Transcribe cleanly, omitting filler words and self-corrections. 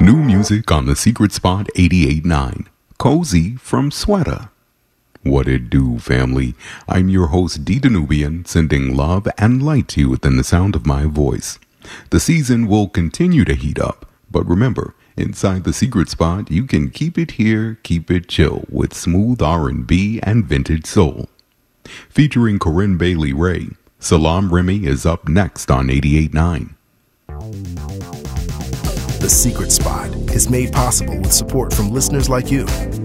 New music on The Secret Spot 88.9. Cozy from Sweater. What it do, family? I'm your host, D. Danubian, sending love and light to you within the sound of my voice. The season will continue to heat up, but remember, inside The Secret Spot, you can keep it here, keep it chill with smooth R&B and vintage soul. Featuring Corinne Bailey Rae, Salaam Remi is up next on 88.9. The Secret Spot is made possible with support from listeners like you.